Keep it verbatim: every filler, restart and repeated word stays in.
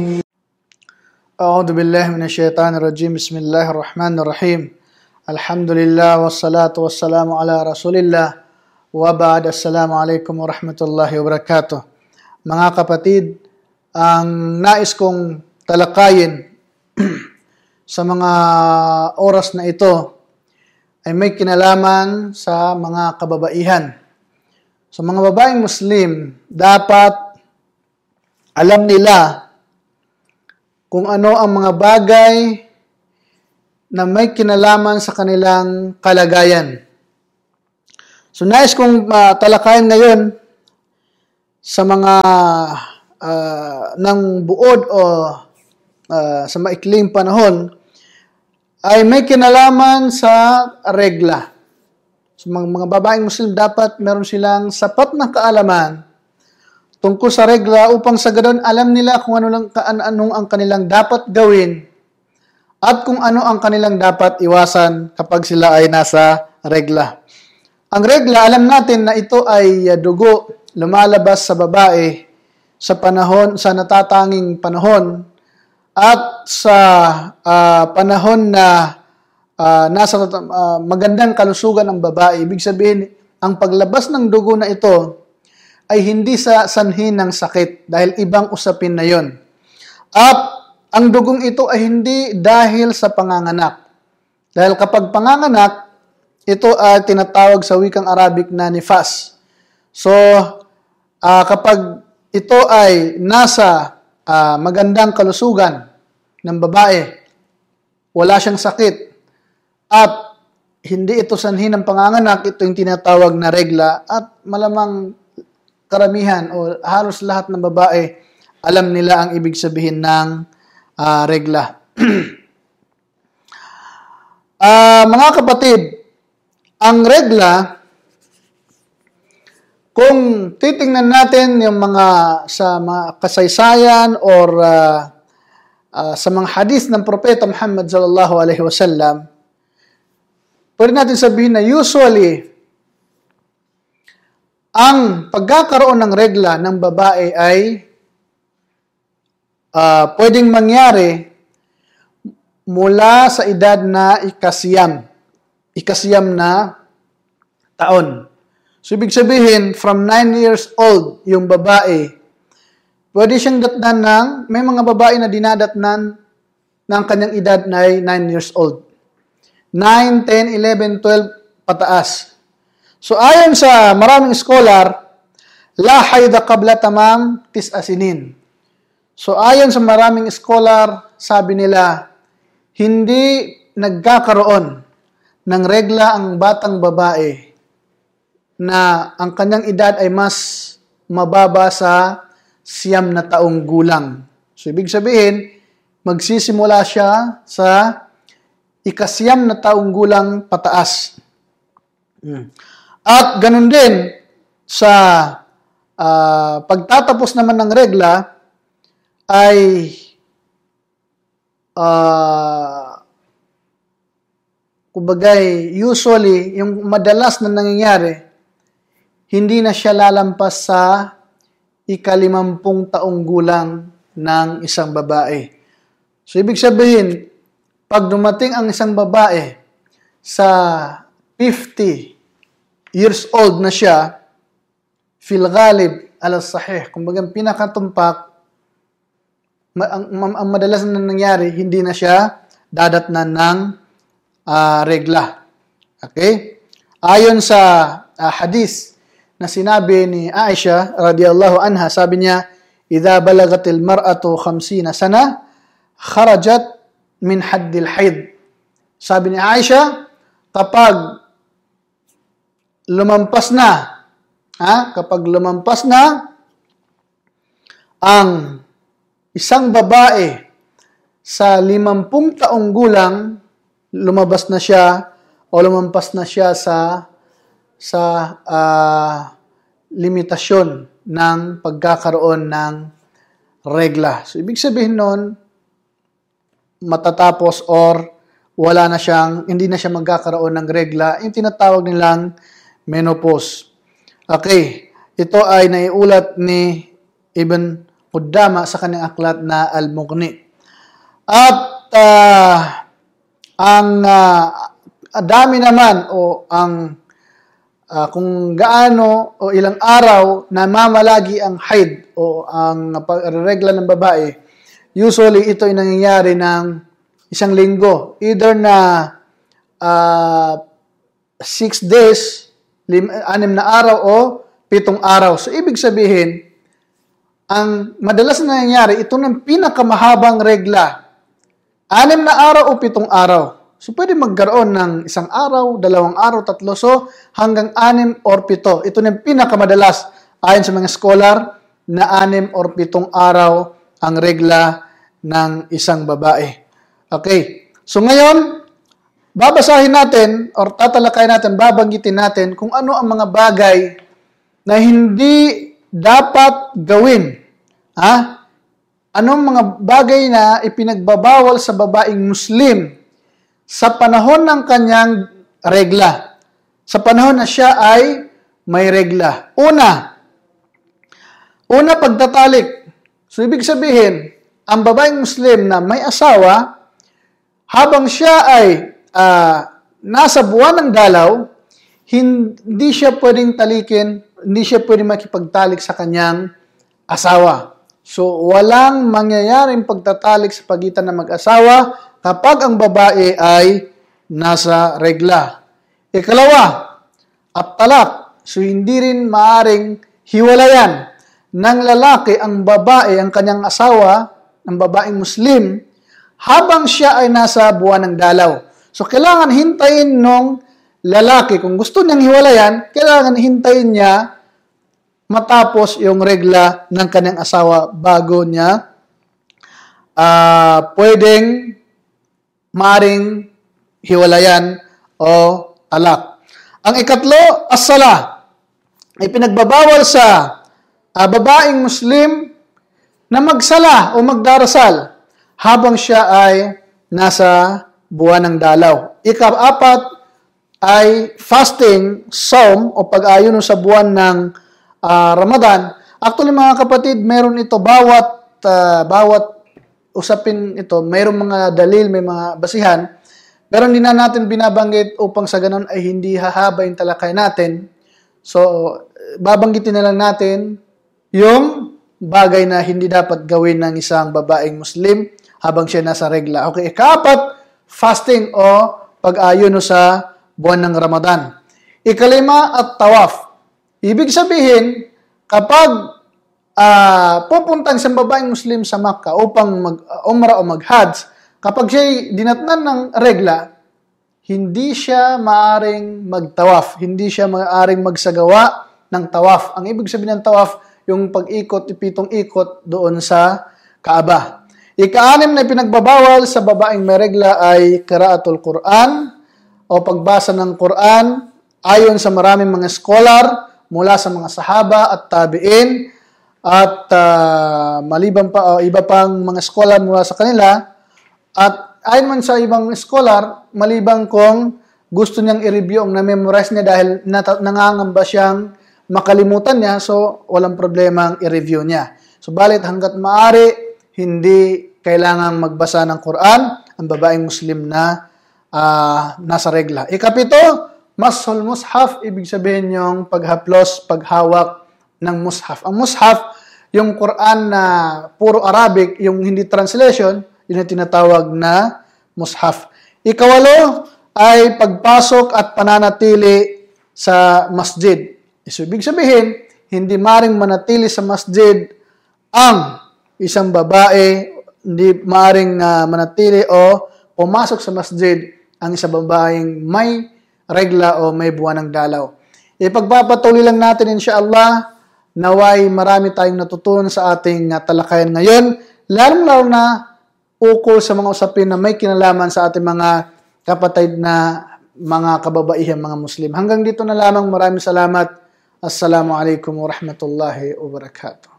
A'udhu billahi minasyaitanirrajim. Bismillahirrahmanirrahim. Alhamdulillah wassalatu wassalamu ala Rasulillah wa ba'd. Assalamualaikum warahmatullahi wabarakatuh. Mga kapatid, ang nais kong talakayin sa mga oras na ito ay may kinalaman sa mga kababaihan. Sa mga babaeng Muslim, dapat alam nila kung ano ang mga bagay na may kinalaman sa kanilang kalagayan. So, nais kong uh, talakayin ngayon sa mga uh, ng buod o uh, sa maikling panahon ay may kinalaman sa regla. So, mga, mga babaeng Muslim, dapat meron silang sapat na kaalaman tungkol sa regla upang sa ganoon alam nila kung ano lang anong ang kanilang dapat gawin at kung ano ang kanilang dapat iwasan kapag sila ay nasa regla. Ang regla, alam natin na ito ay dugo lumalabas sa babae sa panahon sa natatanging panahon at sa uh, panahon na uh, nasa uh, magandang kalusugan ng babae. Ibig sabihin, ang paglabas ng dugo na ito ay hindi sa sanhi ng sakit dahil ibang usapin na yon. At ang dugong ito ay hindi dahil sa panganganak. Dahil kapag panganganak, ito ay tinatawag sa wikang Arabic na nifas. So, uh, kapag ito ay nasa uh, magandang kalusugan ng babae, wala siyang sakit, at hindi ito sanhi ng panganganak, ito yung tinatawag na regla, at malamang karamihan o halos lahat ng babae alam nila ang ibig sabihin ng uh, regla. uh, mga kapatid, ang regla, kung titingnan natin yung mga sa mga kasaysayan or uh, uh, sa mga hadith ng Propeta Muhammad sallallahu alaihi wasallam, pwede natin sabihin na usually ang pagkakaroon ng regla ng babae ay uh, pwedeng mangyari mula sa edad na ikasiyam. Ikasiyam na taon. So, ibig sabihin, from nine years old, yung babae, pwede siyang datnan ng, may mga babae na dinadatnan ng kanyang edad na ay nine years old. nine, ten, eleven, twelve, pataas. So, ayon sa maraming scholar, la hayda qabla tamam tis'a sinin. So, ayon sa maraming scholar, sabi nila, hindi nagkakaroon ng regla ang batang babae na ang kanyang edad ay mas mababa sa siyam na taong gulang. So, ibig sabihin, magsisimula siya sa ikasiyam na taong gulang pataas. Hmm. At ganun din, sa uh, pagtatapos naman ng regla, ay uh, kumbagay, usually, yung madalas na nangyayari, hindi na siya lalampas sa ikalimampung taong gulang ng isang babae. So, ibig sabihin, pag dumating ang isang babae sa fifty years old na siya, fil ghalib ala sahih, kumbaga pinakatumpak, ang, ang madalas na nangyari, hindi na siya dadatnan ng uh, regla. Okay? Ayon sa uh, hadith na sinabi ni Aisha radhiyallahu anha, sabi niya, "Idza balagatil mar'atu khamsina sana, kharajat min haddil haid." Sabi ni Aisha, kapag lumampas na, ha? kapag lumampas na ang isang babae sa limampung taong gulang, lumabas na siya o lumampas na siya sa sa uh, limitasyon ng pagkakaroon ng regla. So, ibig sabihin nun, matatapos or wala na siyang, hindi na siya magkakaroon ng regla, yung tinatawag nilang menopause. Okay, ito ay naiulat ni Ibn Qudama sa kanyang aklat na Al-Mughni. At uh, ang uh, dami naman o ang uh, kung gaano o ilang araw na mamalagi ang haid o ang regla ng babae, usually ito ay nangyayari ng isang linggo. Either na uh, six days, lim, anim na araw o pitong araw. So, ibig sabihin, ang madalas na nangyayari, ito ng pinakamahabang regla. Anim na araw o pitong araw. So, pwede magkaroon ng isang araw, dalawang araw, tatlo. So, hanggang anim or pito. Ito ng pinakamadalas ayon sa mga scholar na anim or pitong araw ang regla ng isang babae. Okay. So, ngayon, babasahin natin or tatalakayin natin, babanggitin natin kung ano ang mga bagay na hindi dapat gawin. Ha? Anong mga bagay na ipinagbabawal sa babaeng Muslim sa panahon ng kanyang regla? Sa panahon na siya ay may regla. Una, una pagtatalik. So, ibig sabihin, ang babaeng Muslim na may asawa, habang siya ay uh, nasa buwan ng dalaw, hindi siya pwedeng talikin, hindi siya pwedeng makipagtalik sa kanyang asawa. So, walang mangyayaring pagtatalik sa pagitan ng mag-asawa kapag ang babae ay nasa regla. Ikalawa, at talak. So, hindi rin maaring hiwalayan ng lalaki ang babae, ang kanyang asawa, ng babaeng Muslim, habang siya ay nasa buwan ng dalaw. So, kailangan hintayin nung lalaki. Kung gusto niyang hiwalayan, kailangan hintayin niya matapos yung regla ng kanyang asawa bago niya uh, pwedeng maring hiwalayan o talak. Ang ikatlo, as-sala. Ay pinagbabawal sa uh, babaeng Muslim na magsala o magdarasal habang siya ay nasa buwan ng dalaw. Ika-apat ay fasting, psalm o pag-ayuno sa buwan ng Uh, Ramadan. Actually mga kapatid, meron ito bawat uh, bawat usapin ito, mayroong mga dalil, may mga basihan, pero hindi na natin binabanggit upang sa ganun ay hindi hahaba yung talakay natin. So, babanggitin na lang natin yung bagay na hindi dapat gawin ng isang babaeng Muslim habang siya nasa regla. Okay, ikaapat, fasting o pag-ayuno sa buwan ng Ramadan. Ikalima at tawaf. Ibig sabihin, kapag uh, pupunta isang babaeng Muslim sa Makkah upang mag-umrah o mag-hajj, kapag siya'y dinatnan ng regla, hindi siya maaring magtawaf, hindi siya maaring magsagawa ng tawaf. Ang ibig sabihin ng tawaf, yung pag-ikot, ipitong ikot doon sa Kaaba. Ika-anim na pinagbabawal sa babaeng may regla ay qiraatul Quran o pagbasa ng Quran ayon sa maraming mga scholar mula sa mga sahaba at tabi'in at uh, maliban pa o iba pang mga scholar mula sa kanila at ayon man sa ibang scholar maliban kung gusto niyang i-review ang na-memorize niya dahil nangangamba siyang makalimutan niya, so walang problemang i-review niya. So balit hanggat maaari hindi kailangang magbasa ng Quran ang babaeng Muslim na uh, nasa regla. Ikapito, Mashul mushaf, ibig sabihin yung paghaplos, paghawak ng mushaf. Ang mushaf, yung Quran na puro Arabic, yung hindi translation, yun yung tinatawag na mushaf. Ikawalo ay pagpasok at pananatili sa masjid. So, ibig sabihin, hindi maring manatili sa masjid ang isang babae, hindi maring uh, manatili o pumasok sa masjid ang isang babaeng may regla o may buwan ng dalaw. Ipagpapatuloy lang natin insyaAllah, naway marami tayong natutunan sa ating uh, talakayan ngayon, lalong-lalo na ukol sa mga usapin na may kinalaman sa ating mga kapatid na mga kababaihan, mga Muslim. Hanggang dito na lamang, maraming salamat. Assalamu alaikum warahmatullahi wabarakatuh.